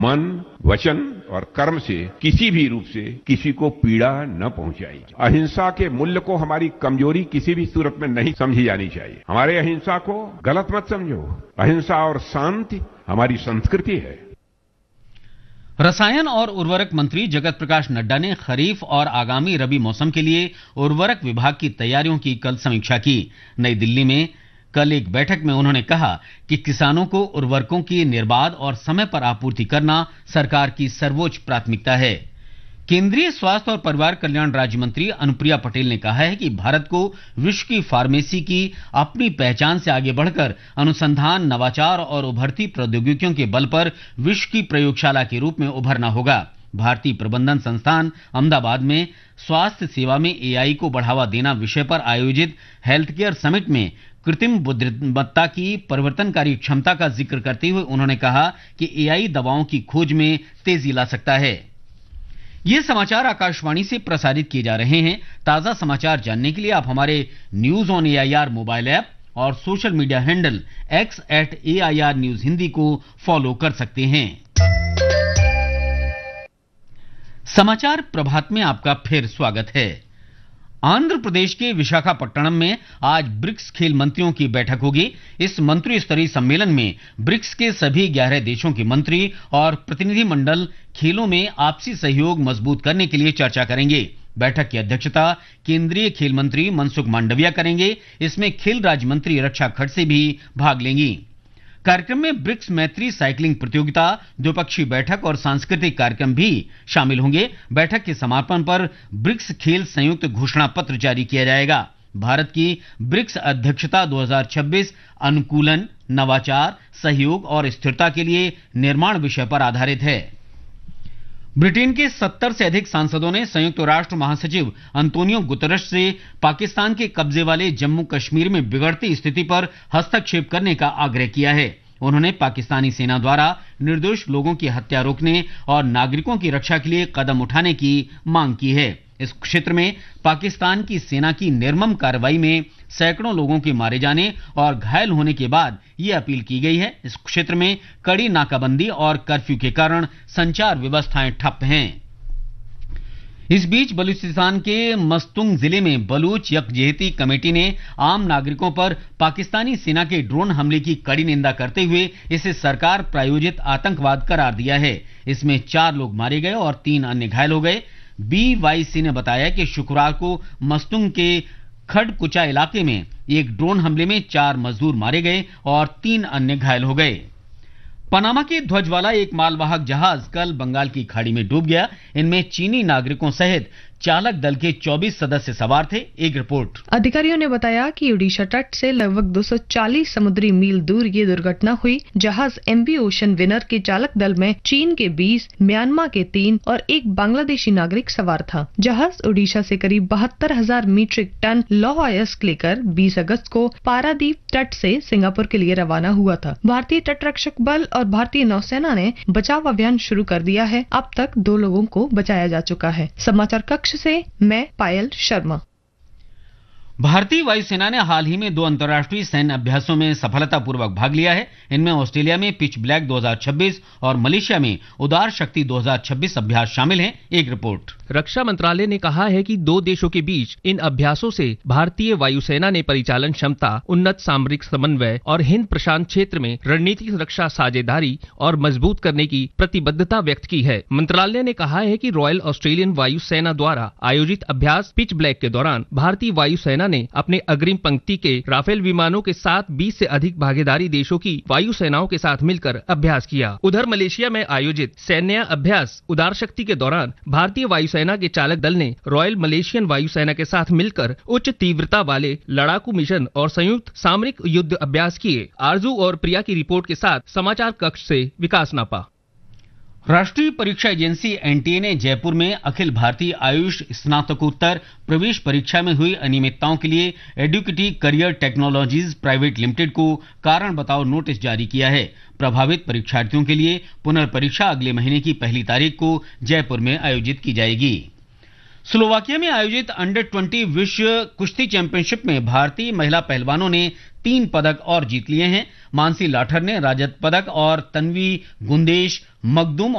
मन, वचन और कर्म से किसी भी रूप से किसी को पीड़ा न पहुंचाई। अहिंसा के मूल्य को हमारी कमजोरी किसी भी सूरत में नहीं समझी जानी चाहिए। हमारे अहिंसा को गलत मत समझो। अहिंसा और शांति हमारी संस्कृति है। रसायन और उर्वरक मंत्री जगत प्रकाश नड्डा ने खरीफ और आगामी रबी मौसम के लिए उर्वरक विभाग की तैयारियों की कल समीक्षा की। नई दिल्ली में कल एक बैठक में उन्होंने कहा कि किसानों को उर्वरकों की निर्बाध और समय पर आपूर्ति करना सरकार की सर्वोच्च प्राथमिकता है। केंद्रीय स्वास्थ्य और परिवार कल्याण राज्य मंत्री अनुप्रिया पटेल ने कहा है कि भारत को विश्व की फार्मेसी की अपनी पहचान से आगे बढ़कर अनुसंधान, नवाचार और उभरती प्रौद्योगिकियों के बल पर विश्व की प्रयोगशाला के रूप में उभरना होगा। भारतीय प्रबंधन संस्थान अहमदाबाद में स्वास्थ्य सेवा में एआई को बढ़ावा देना विषय पर आयोजित हेल्थ केयर समिट में कृत्रिम बुद्धिमत्ता की परिवर्तनकारी क्षमता का जिक्र करते हुए उन्होंने कहा कि एआई दवाओं की खोज में तेजी ला सकता है। ये समाचार आकाशवाणी से प्रसारित किए जा रहे हैं। ताजा समाचार जानने के लिए आप हमारे news on AIR mobile app और social media handle x@AIR news Hindi को फॉलो कर सकते हैं। समाचार प्रभात में आपका फिर स्वागत है। आंध्र प्रदेश के विशाखापट्टनम में आज ब्रिक्स खेल मंत्रियों की बैठक होगी। इस मंत्री स्तरीय सम्मेलन में ब्रिक्स के सभी 11 देशों के मंत्री और प्रतिनिधिमंडल खेलों में आपसी सहयोग मजबूत करने के लिए चर्चा करेंगे। बैठक की अध्यक्षता केंद्रीय खेल मंत्री मनसुख मांडविया करेंगे। इसमें खेल राज्य मंत्री रक्षा खड़से भी भाग लेंगी। कार्यक्रम में ब्रिक्स मैत्री साइकिलिंग प्रतियोगिता, द्विपक्षीय बैठक और सांस्कृतिक कार्यक्रम भी शामिल होंगे। बैठक के समापन पर ब्रिक्स खेल संयुक्त घोषणा पत्र जारी किया जाएगा। भारत की ब्रिक्स अध्यक्षता 2026 अनुकूलन, नवाचार, सहयोग और स्थिरता के लिए निर्माण विषय पर आधारित है। ब्रिटेन के 70 से अधिक सांसदों ने संयुक्त राष्ट्र महासचिव अंतोनियो गुतरश से पाकिस्तान के कब्जे वाले जम्मू कश्मीर में बिगड़ती स्थिति पर हस्तक्षेप करने का आग्रह किया है। उन्होंने पाकिस्तानी सेना द्वारा निर्दोष लोगों की हत्या रोकने और नागरिकों की रक्षा के लिए कदम उठाने की मांग की है। इस क्षेत्र में पाकिस्तान की सेना की निर्मम कार्रवाई में सैकड़ों लोगों के मारे जाने और घायल होने के बाद यह अपील की गई है। इस क्षेत्र में कड़ी नाकाबंदी और कर्फ्यू के कारण संचार व्यवस्थाएं ठप हैं। इस बीच बलूचिस्तान के मस्तुंग जिले में बलूच यकजहती कमेटी ने आम नागरिकों पर पाकिस्तानी सेना के ड्रोन हमले की कड़ी निंदा करते हुए इसे सरकार प्रायोजित आतंकवाद करार दिया है। इसमें 4 लोग मारे गए और 3 अन्य घायल हो गए। BYC ने बताया कि शुक्रवार को मस्तुंग के खडकुचा इलाके में एक ड्रोन हमले में 4 मजदूर मारे गए और 3 अन्य घायल हो गए। पनामा के ध्वज वाला एक मालवाहक जहाज कल बंगाल की खाड़ी में डूब गया। इनमें चीनी नागरिकों सहित चालक दल के 24 सदस्य सवार थे। एक रिपोर्ट। अधिकारियों ने बताया कि ओडिशा तट से लगभग 240 समुद्री मील दूर ये दुर्घटना हुई। जहाज MV ओशन विनर के चालक दल में चीन के 20, म्यांमार के 3 और एक बांग्लादेशी नागरिक सवार था। जहाज ओडिशा से करीब 72,000 मीट्रिक टन लौह अयस्क लेकर 20 अगस्त को पारादीप तट से सिंगापुर के लिए रवाना हुआ था। भारतीय तटरक्षक बल और भारतीय नौसेना ने बचाव अभियान शुरू कर दिया है। अब तक 2 लोगों को बचाया जा चुका है। समाचार कक्ष से मैं पायल शर्मा। भारतीय वायुसेना ने हाल ही में 2 अंतर्राष्ट्रीय सैन्य अभ्यासों में सफलतापूर्वक भाग लिया है। इनमें ऑस्ट्रेलिया में पिच ब्लैक 2026 और मलेशिया में उदार शक्ति 2026 अभ्यास शामिल हैं। एक रिपोर्ट। रक्षा मंत्रालय ने कहा है कि 2 देशों के बीच इन अभ्यासों से भारतीय वायुसेना ने परिचालन क्षमता, उन्नत सामरिक समन्वय और हिंद प्रशांत क्षेत्र में रणनीतिक रक्षा साझेदारी और मजबूत करने की प्रतिबद्धता व्यक्त की है। मंत्रालय ने कहा है कि रॉयल ऑस्ट्रेलियन वायुसेना द्वारा आयोजित अभ्यास पिच ब्लैक के दौरान भारतीय वायुसेना ने अपने अग्रिम पंक्ति के राफेल विमानों के साथ 20 से अधिक भागीदारी देशों की वायुसेनाओं के साथ मिलकर अभ्यास किया। उधर मलेशिया में आयोजित सैन्य अभ्यास उदार शक्ति के दौरान भारतीय वायुसेना के चालक दल ने रॉयल मलेशियन वायुसेना के साथ मिलकर उच्च तीव्रता वाले लड़ाकू मिशन और संयुक्त सामरिक युद्ध अभ्यास किए। आरजू और प्रिया की रिपोर्ट के साथ समाचार कक्ष से विकास नापा। राष्ट्रीय परीक्षा एजेंसी NTA ने जयपुर में अखिल भारतीय आयुष स्नातकोत्तर प्रवेश परीक्षा में हुई अनियमितताओं के लिए एडुकेटी करियर टेक्नोलॉजीज प्राइवेट लिमिटेड को कारण बताओ नोटिस जारी किया है। प्रभावित परीक्षार्थियों के लिए पुनर्परीक्षा अगले महीने की 1 तारीख को जयपुर में आयोजित की जाएगी। स्लोवाकिया में आयोजित अंडर 20 विश्व कुश्ती चैंपियनशिप में भारतीय महिला पहलवानों ने 3 पदक और जीत लिए हैं। मानसी लाठर ने रजत पदक और तन्वी गुंदेश मखदूम